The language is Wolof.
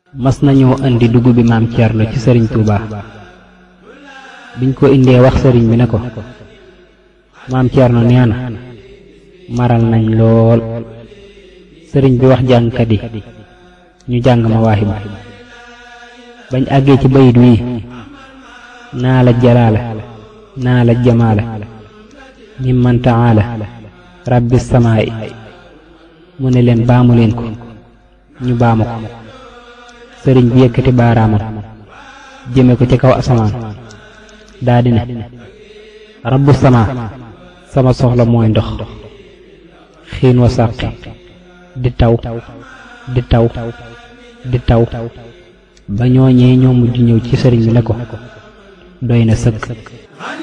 mas nañoo andi dugub bi maam Cerno ci sëriñ Touba biñ ko indee wax sëriñ bi ne ko maam Cerno nee na maral nañ lool sëriñ bi wax jàngkat yi ñu jàng Mawaahibu bañ àggee ci bayit wi naa la jalaala naa la jamaala mimman taala rabbi samaa'i mu ne leen baamu leen ko ñu baamu ko sëriñ bi yëkkati baaraamam jëme ko ci kaw asamaan daa di ne rabbu samaa sama soxla mooy ndox xiin wa sàqi di taw di taw di taw ba ñooñee ñoo mujj ñëw ci sëriñ bi ne ko doy na sëkk